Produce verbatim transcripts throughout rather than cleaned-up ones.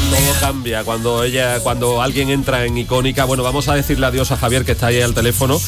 Todo cambia cuando ella, cuando alguien entra en Icónica. Bueno, vamos a decirle adiós a Javier, que está ahí al teléfono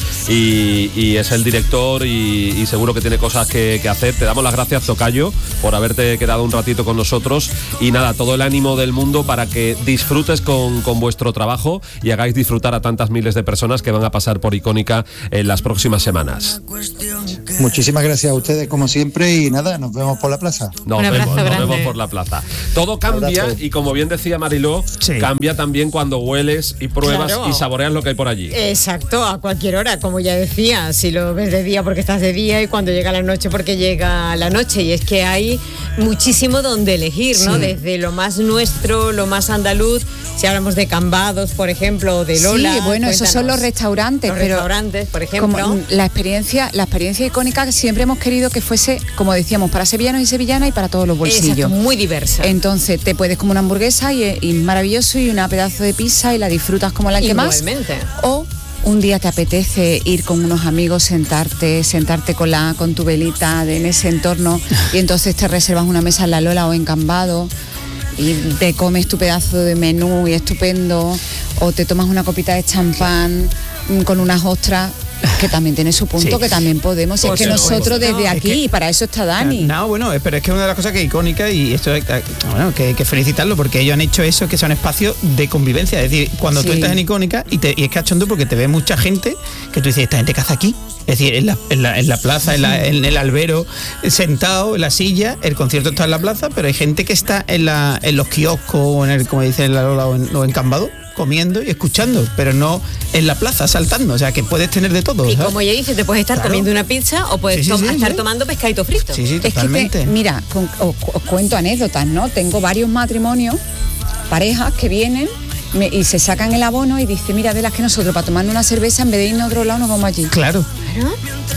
y, y es el director y, y seguro que tiene cosas que, que hacer. Te damos las gracias, tocayo, por haberte quedado un ratito con nosotros y nada, todo el ánimo del mundo para que disfrutes con, con vuestro trabajo y hagáis disfrutar a tantas miles de personas que van a pasar por Icónica en las próximas semanas. Muchísimas gracias a ustedes como siempre y nada, nos vemos por la plaza. Nos vemos, nos vemos por la plaza. Todo cambia y como bien decía Mariló, sí. cambia también cuando hueles y pruebas claro. y saboreas lo que hay por allí. Exacto, a cualquier hora, como ya decía, si lo ves de día porque estás de día y cuando llega la noche porque llega la noche, y es que hay muchísimo donde elegir, ¿no? Sí. Desde lo más nuestro, lo más andaluz, si hablamos de Cambados, por ejemplo, o de Lola. Sí, bueno, esos son los restaurantes, los pero restaurantes, por ejemplo. Como la experiencia, la experiencia icónica siempre hemos querido que fuese, como decíamos, para sevillanos y sevillanas y para todos los bolsillos. Exacto, muy diversa. Entonces te puedes comer una hamburguesa y, y maravilloso y una pedazo de pizza y la disfrutas como la que más. Igualmente. O un día te apetece ir con unos amigos, sentarte, sentarte con la con tu velita de, en ese entorno y entonces te reservas una mesa en la Lola o en Cambado y te comes tu pedazo de menú y estupendo, o te tomas una copita de champán con unas ostras, que también tiene su punto, sí. que también podemos. Pues es que nosotros desde no, aquí, es que, y para eso está Dani. No, bueno, pero es que una de las cosas que es icónica, y esto es, bueno, que hay que felicitarlo, porque ellos han hecho eso, que son espacios de convivencia. Es decir, cuando sí. tú entras en Icónica, y, te, y es cachondo porque te ve mucha gente, que tú dices, esta gente que hace aquí. Es decir, en la, en la, en la plaza, en, la, en el albero, sentado en la silla, el concierto está en la plaza, pero hay gente que está en, la, en los kioscos, o en el, como dicen en la Lola, o en, o en Cambado, comiendo y escuchando, pero no en la plaza saltando, o sea que puedes tener de todo. Y ¿sabes? como ella dice, te puedes estar claro. comiendo una pizza o puedes sí, sí, sí, estar sí. tomando pescadito frito. Sí, sí, totalmente. Es que te, mira, con, os, os cuento anécdotas, ¿no? Tengo varios matrimonios, parejas que vienen me, y se sacan el abono y dicen, mira, de las que nosotros para tomarnos una cerveza en vez de irnos a otro lado nos vamos allí. Claro. ¿Claro?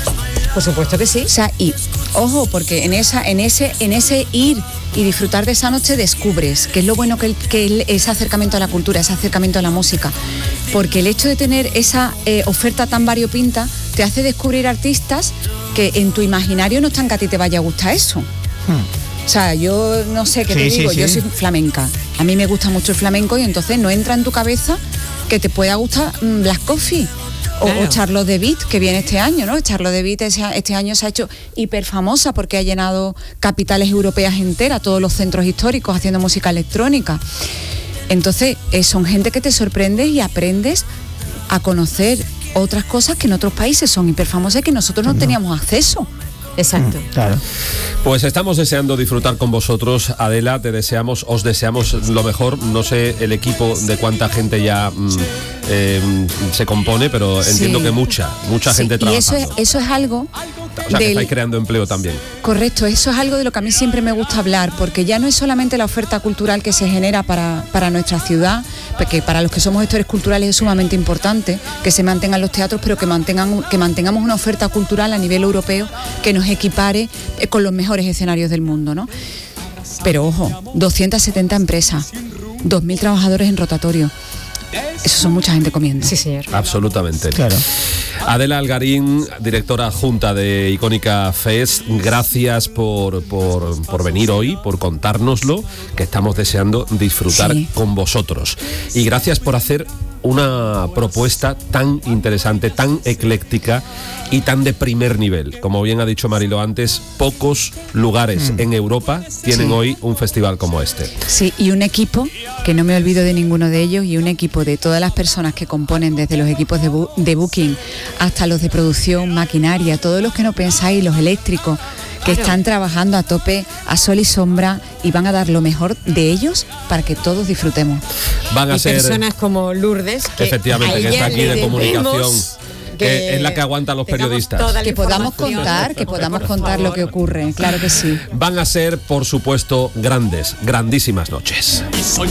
Por supuesto que sí. O sea, y ojo, porque en esa, en ese, en ese ir y disfrutar de esa noche descubres que es lo bueno que, el, que el, ese acercamiento a la cultura, ese acercamiento a la música. Porque el hecho de tener esa eh, oferta tan variopinta te hace descubrir artistas que en tu imaginario no están que a ti te vaya a gustar eso. Hmm. O sea, yo no sé qué sí, te digo, sí, sí. yo soy flamenca. A mí me gusta mucho el flamenco y entonces no entra en tu cabeza que te pueda gustar mmm, Black Coffee. O, claro. o Charlotte de Witt, que viene este año, ¿no? Charlotte de Witt este año se ha hecho hiper famosa porque ha llenado capitales europeas enteras, todos los centros históricos haciendo música electrónica. Entonces, eh, son gente que te sorprende y aprendes a conocer otras cosas que en otros países son hiper famosas y que nosotros no, no teníamos acceso. Exacto. Mm, claro. Pues estamos deseando disfrutar con vosotros, Adela, te deseamos, os deseamos lo mejor. No sé el equipo de cuánta gente ya mm, eh, se compone, pero entiendo sí. que mucha, mucha sí. gente trabajando. Y eso es, eso es algo... O sea, del... que estáis creando empleo también. Correcto, eso es algo de lo que a mí siempre me gusta hablar, porque ya no es solamente la oferta cultural que se genera para, para nuestra ciudad, porque para los que somos gestores culturales es sumamente importante que se mantengan los teatros, pero que, mantengan, que mantengamos una oferta cultural a nivel europeo que nos equipare con los mejores escenarios del mundo, ¿no? Pero ojo, doscientas setenta empresas, dos mil trabajadores en rotatorio. Eso son mucha gente comiendo. Sí, señor. Absolutamente. Claro. Adela Algarín, directora adjunta de Icónica Fest, gracias por, por, por venir hoy, por contárnoslo, que estamos deseando disfrutar sí. con vosotros. Y gracias por hacer una propuesta tan interesante, tan ecléctica y tan de primer nivel. Como bien ha dicho Marilo antes, pocos lugares mm. en Europa tienen sí. hoy un festival como este. Sí, y un equipo, que no me olvido de ninguno de ellos, y un equipo de todas las personas que componen, desde los equipos de, bu- de booking hasta los de producción, maquinaria, todos los que no pensáis, los eléctricos, que claro. están trabajando a tope, a sol y sombra, y van a dar lo mejor de ellos para que todos disfrutemos. Van a y ser personas como Lourdes, que efectivamente, que está aquí de comunicación, que es la que aguanta a los periodistas. Que podamos contar, que podamos contar lo que ocurre, claro que sí. Van a ser, por supuesto, grandes, grandísimas noches.